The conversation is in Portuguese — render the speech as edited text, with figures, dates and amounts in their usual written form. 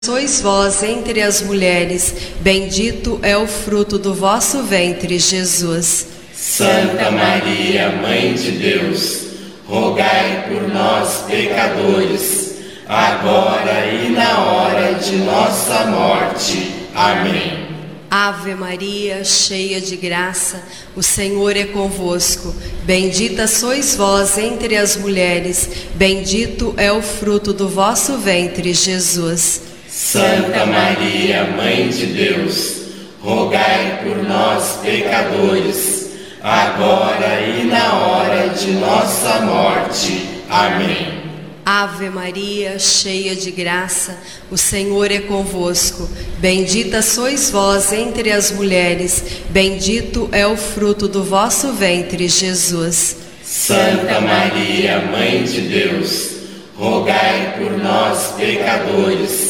Sois vós entre as mulheres, bendito é o fruto do vosso ventre, Jesus. Santa Maria, Mãe de Deus, rogai por nós, pecadores, agora e na hora de nossa morte. Amém. Ave Maria, cheia de graça, o Senhor é convosco. Bendita sois vós entre as mulheres, bendito é o fruto do vosso ventre, Jesus. Santa Maria, Mãe de Deus, rogai por nós, pecadores, agora e na hora de nossa morte. Amém. Ave Maria, cheia de graça, o Senhor é convosco. Bendita sois vós entre as mulheres, bendito é o fruto do vosso ventre, Jesus. Santa Maria, Mãe de Deus, rogai por nós, pecadores,